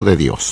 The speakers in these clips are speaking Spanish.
de Dios.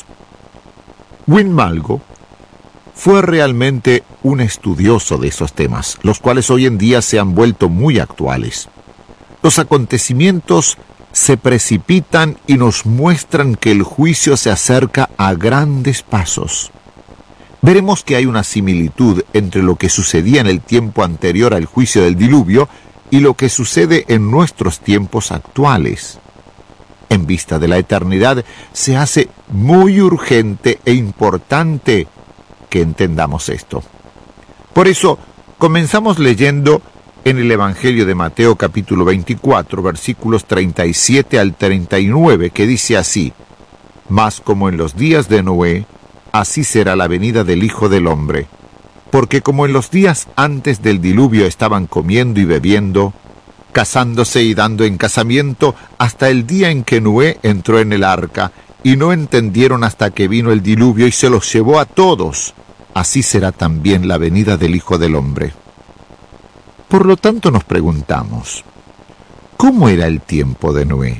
Wynne-Malgo fue realmente un estudioso de esos temas, los cuales hoy en día se han vuelto muy actuales. Los acontecimientos se precipitan y nos muestran que el juicio se acerca a grandes pasos. Veremos que hay una similitud entre lo que sucedía en el tiempo anterior al juicio del diluvio y lo que sucede en nuestros tiempos actuales. En vista de la eternidad, se hace muy urgente e importante que entendamos esto. Por eso, comenzamos leyendo en el Evangelio de Mateo capítulo 24, versículos 37 al 39, que dice así: «Mas como en los días de Noé, así será la venida del Hijo del Hombre. Porque como en los días antes del diluvio estaban comiendo y bebiendo, casándose y dando en casamiento, hasta el día en que Noé entró en el arca, y no entendieron hasta que vino el diluvio y se los llevó a todos, así será también la venida del Hijo del Hombre». Por lo tanto nos preguntamos, ¿cómo era el tiempo de Noé?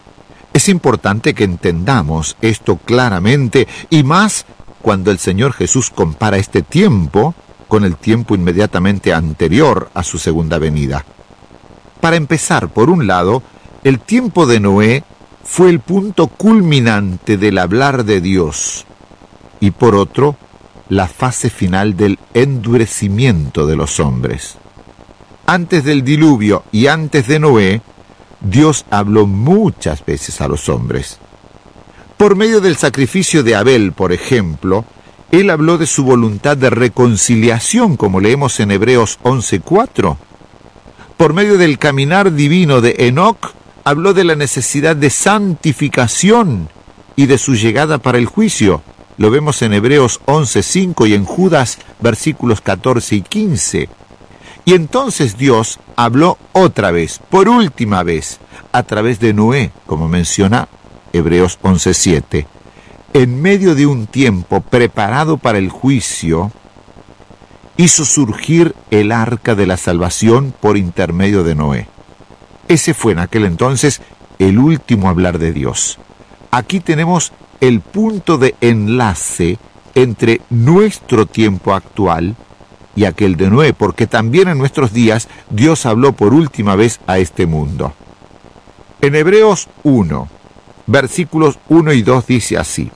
Es importante que entendamos esto claramente, y más cuando el Señor Jesús compara este tiempo con el tiempo inmediatamente anterior a su segunda venida. Para empezar, por un lado, el tiempo de Noé fue el punto culminante del hablar de Dios, y por otro, la fase final del endurecimiento de los hombres. Antes del diluvio y antes de Noé, Dios habló muchas veces a los hombres. Por medio del sacrificio de Abel, por ejemplo, Él habló de su voluntad de reconciliación, como leemos en Hebreos 11:4. Por medio del caminar divino de Enoc, habló de la necesidad de santificación y de su llegada para el juicio. Lo vemos en Hebreos 11:5 y en Judas, versículos 14 y 15. Y entonces Dios habló otra vez, por última vez, a través de Noé, como menciona Hebreos 11:7. En medio de un tiempo preparado para el juicio, hizo surgir el arca de la salvación por intermedio de Noé. Ese fue en aquel entonces el último hablar de Dios. Aquí tenemos el punto de enlace entre nuestro tiempo actual y aquel de Noé, porque también en nuestros días Dios habló por última vez a este mundo. En Hebreos 1, versículos 1 y 2 dice así: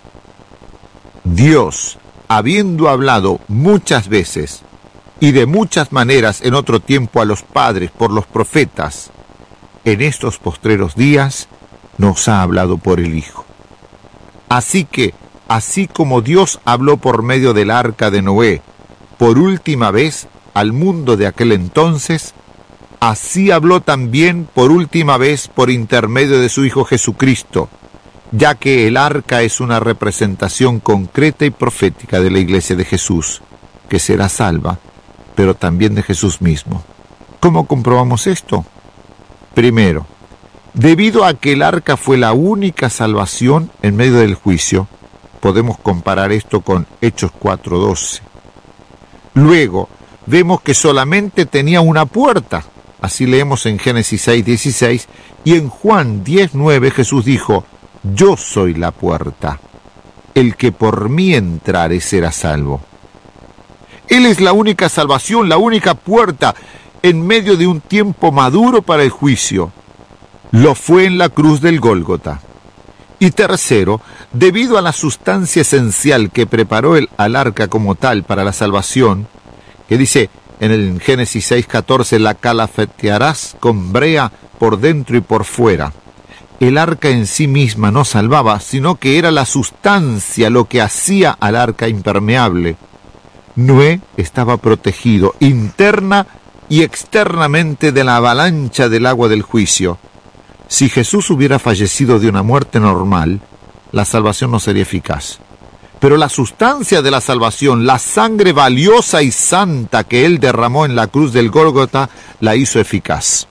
Dios, habiendo hablado muchas veces y de muchas maneras en otro tiempo a los padres por los profetas, en estos postreros días nos ha hablado por el Hijo. Así que, así como Dios habló por medio del arca de Noé, por última vez al mundo de aquel entonces, así habló también por última vez por intermedio de su Hijo Jesucristo, ya que el arca es una representación concreta y profética de la Iglesia de Jesús, que será salva, pero también de Jesús mismo. ¿Cómo comprobamos esto? Primero, debido a que el arca fue la única salvación en medio del juicio, podemos comparar esto con Hechos 4:12. Luego, vemos que solamente tenía una puerta. Así leemos en Génesis 6:16, y en Juan 10:9 Jesús dijo: Yo soy la puerta. El que por mí entrare será salvo. Él es la única salvación, la única puerta en medio de un tiempo maduro para el juicio. Lo fue en la cruz del Gólgota. Y tercero, debido a la sustancia esencial que preparó al arca como tal para la salvación, que dice en el Génesis 6:14, la calafetearás con brea por dentro y por fuera. El arca en sí misma no salvaba, sino que era la sustancia lo que hacía al arca impermeable. Noé estaba protegido interna y externamente de la avalancha del agua del juicio. Si Jesús hubiera fallecido de una muerte normal, la salvación no sería eficaz. Pero la sustancia de la salvación, la sangre valiosa y santa que Él derramó en la cruz del Gólgota, la hizo eficaz.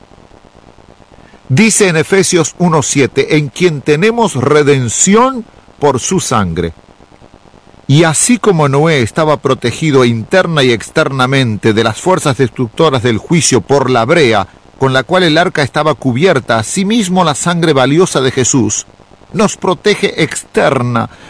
Dice en Efesios 1:7, en quien tenemos redención por su sangre. Y así como Noé estaba protegido interna y externamente de las fuerzas destructoras del juicio por la brea con la cual el arca estaba cubierta, asimismo la sangre valiosa de Jesús nos protege externa